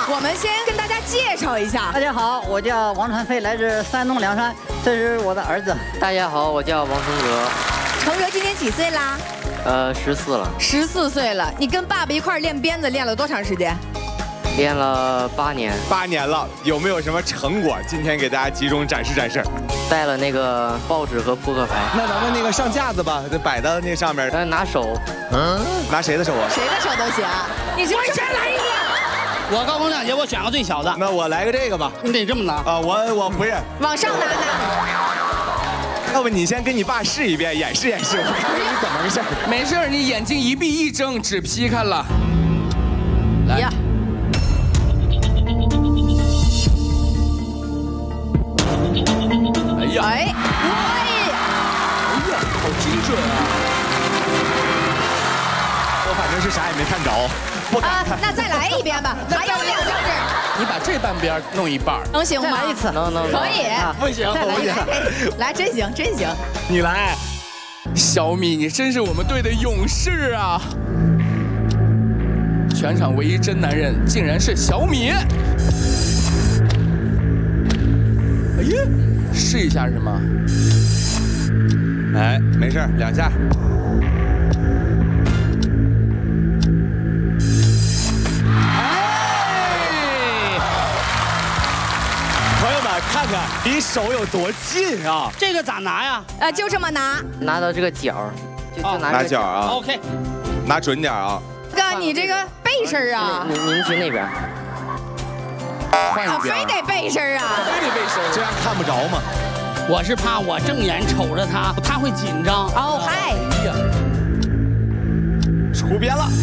我们先跟大家介绍一下。 大家好，我叫王传飞，来自山东凉山，这是我的儿子。 大家好，我叫王成哲。 成哲今年几岁啦 ？14了。 14岁了。你跟爸爸一块练鞭子练了多长时间？ 练了8年。 8年了，有没有什么成果？今天给大家集中展示展示。 带了那个报纸和扑克牌。 那咱们那个上架子吧，就摆到那上面。 拿手。 拿谁的手啊？ 谁的手都行。你是不是先来一个？ 我高风亮节，我选个最小的。 那我来个这个吧。 你得这么拿啊！我不认。 往上拿。 要不你先跟你爸试一遍，演示演示，我看看你怎么回事。 没事，你眼睛一闭一睁，只劈开了。来。 呀。 哎呀！ 哎呀！ 好精准啊！ 我反正是啥也没看着，不敢看。 那再来一遍吧，还有2张纸。 你把这半边弄一半， 能行吗？ 再来一次， 能。 可以。 不行， 再来一次。来，真行，真行。 你来。 小米，你真是我们队的勇士啊！全场唯一真男人，竟然是小米。哎呀，试一下是吗？ 哎，没事，2下。朋友们，看看离手有多近啊！ 这个咋拿呀？ 就这么拿。 拿到这个角，就拿角啊。 OK。 拿准点啊。 哥，你这个背身啊。 您去那边。 换一边。 非得背身啊。 非得背身， 这样看不着吗？ 我是怕我正眼瞅着他，他会紧张。 哦嗨。 哎呀， 出边了。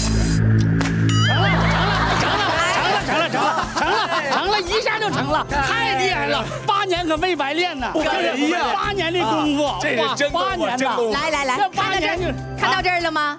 成了，一下就成了，太厉害了！8年可没白练呢，8年的功夫， 这是真功夫，真功夫。 来，看到这儿了吗？